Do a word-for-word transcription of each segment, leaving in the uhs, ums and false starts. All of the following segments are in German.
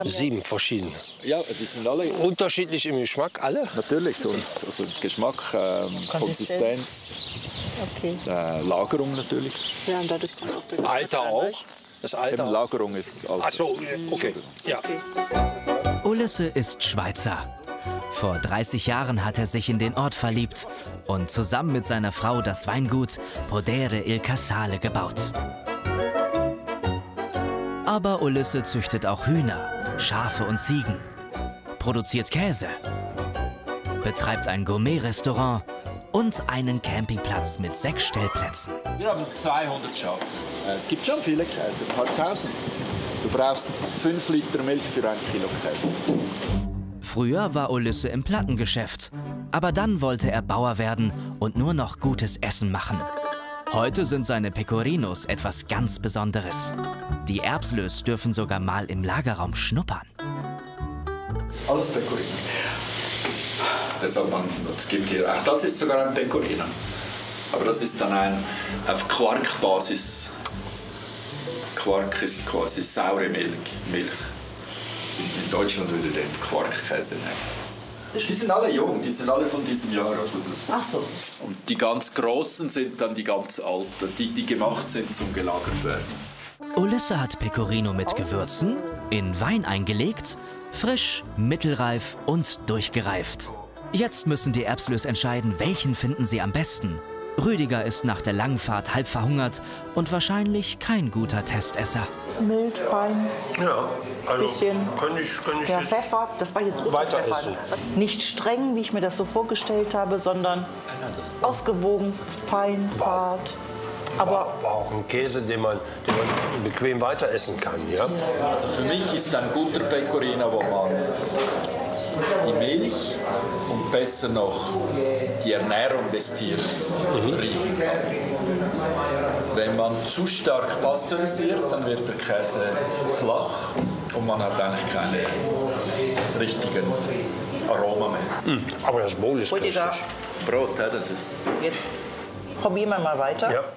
Sieben verschiedene. Ja, die sind alle unterschiedlich im Geschmack, alle? Natürlich. Und also Geschmack, ähm, Konsistenz, okay. äh, Lagerung natürlich. Ja, und dadurch kommt auch der Alter auch? Das Alter Eben, Lagerung ist Alter. Ach so, okay. Ja. Ulisse ist Schweizer. Vor dreißig Jahren hat er sich in den Ort verliebt und zusammen mit seiner Frau das Weingut Podere il Casale gebaut. Aber Ulisse züchtet auch Hühner, Schafe und Ziegen, produziert Käse, betreibt ein Gourmet-Restaurant und einen Campingplatz mit sechs Stellplätzen. Wir haben zweihundert Schafe. Es gibt schon viele Käse, ein paar tausend. Du brauchst fünf Liter Milch für ein Kilo Käse. Früher war Ulisse im Plattengeschäft, aber dann wollte er Bauer werden und nur noch gutes Essen machen. Heute sind seine Pecorinos etwas ganz Besonderes. Die Erbslös dürfen sogar mal im Lagerraum schnuppern. Das ist alles Pecorino. Deshalb man, es gibt hier, auch das ist sogar ein Pecorino. Aber das ist dann ein auf Quarkbasis. Quark ist quasi saure Milch. Milch. In Deutschland würde den Quarkkäse nehmen. Die sind alle jung, die sind alle von diesem Jahr. Also das Ach so. Und die ganz großen sind dann die ganz alten, die, die gemacht sind zum gelagert werden. Ulisse hat Pecorino mit Gewürzen, in Wein eingelegt, frisch, mittelreif und durchgereift. Jetzt müssen die Erbslös entscheiden, welchen finden sie am besten. Rüdiger ist nach der langen Fahrt halb verhungert und wahrscheinlich kein guter Testesser. Mild, fein. Ja, also bisschen. Kann ich, kann ich Ja, jetzt Pfeffer, das war jetzt weiter Pfeffer. essen. Nicht streng, wie ich mir das so vorgestellt habe, sondern ausgewogen, fein, zart. Aber War, war auch ein Käse, den man, den man bequem weiter essen kann, ja? Also für mich ist ein guter Pecorino, wo man die Milch und besser noch die Ernährung des Tieres mhm. riechen kann. Wenn man zu stark pasteurisiert, dann wird der Käse flach und man hat eigentlich keine richtigen Aroma mehr. Mhm. Aber das Bowl ist köstlich. Brot, ja, das ist... jetzt probieren wir mal weiter. Ja.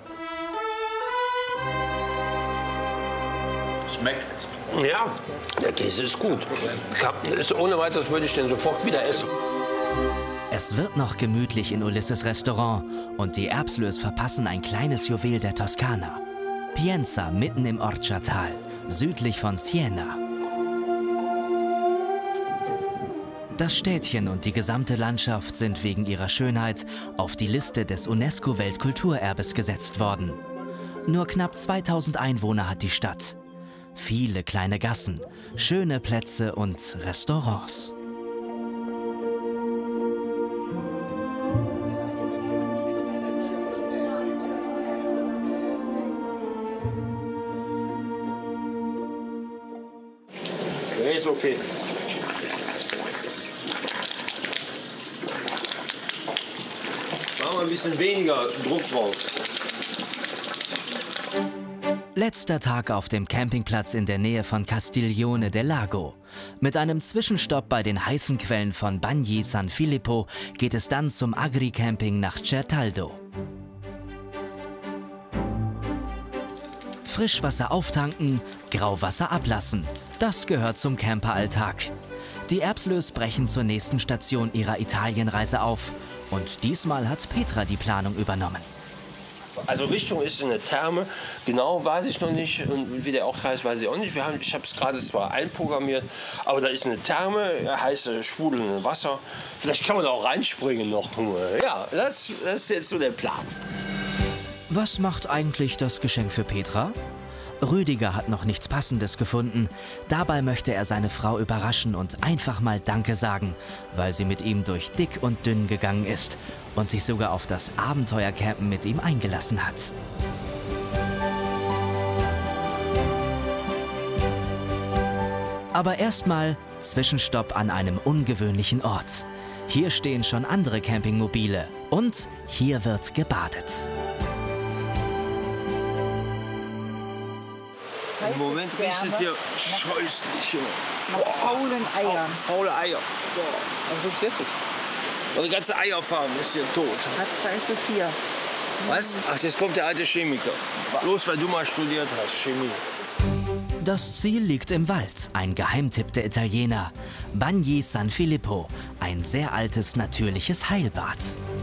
Schmeckt's? Ja, der Käse ist gut. Ist ohne weiteres würde ich den sofort wieder essen. Es wird noch gemütlich in Ulisses Restaurant und die Erbslös verpassen ein kleines Juwel der Toskana. Pienza mitten im Orcia-Tal, südlich von Siena. Das Städtchen und die gesamte Landschaft sind wegen ihrer Schönheit auf die Liste des UNESCO-Weltkulturerbes gesetzt worden. Nur knapp zweitausend Einwohner hat die Stadt. Viele kleine Gassen, schöne Plätze und Restaurants. Ist okay. Machen wir ein bisschen weniger Druck drauf. Letzter Tag auf dem Campingplatz in der Nähe von Castiglione del Lago. Mit einem Zwischenstopp bei den heißen Quellen von Bagni San Filippo geht es dann zum Agri-Camping nach Certaldo. Frischwasser auftanken, Grauwasser ablassen. Das gehört zum Camperalltag. Die Erbslös brechen zur nächsten Station ihrer Italienreise auf. Und diesmal hat Petra die Planung übernommen. Also Richtung ist eine Therme, genau weiß ich noch nicht und wie der auch heißt, weiß ich auch nicht. Wir haben, ich habe es gerade zwar einprogrammiert, aber da ist eine Therme, heiße sprudelnde Wasser. Vielleicht kann man da auch reinspringen noch nur. Ja, das, das ist jetzt so der Plan. Was macht eigentlich das Geschenk für Petra? Rüdiger hat noch nichts Passendes gefunden. Dabei möchte er seine Frau überraschen und einfach mal Danke sagen, weil sie mit ihm durch dick und dünn gegangen ist und sich sogar auf das Abenteuercampen mit ihm eingelassen hat. Aber erstmal Zwischenstopp an einem ungewöhnlichen Ort. Hier stehen schon andere Campingmobile und hier wird gebadet. Im Moment riecht es hier scheußlich. Nach faulen Eiern. Faule Eier. Also wirklich. Und die ganze Eierfarm ist hier tot. Hat zwei zu vier. Was? Ach, jetzt kommt der alte Chemiker. Bloß weil du mal studiert hast, Chemie. Das Ziel liegt im Wald, ein Geheimtipp der Italiener. Bagni San Filippo, ein sehr altes natürliches Heilbad.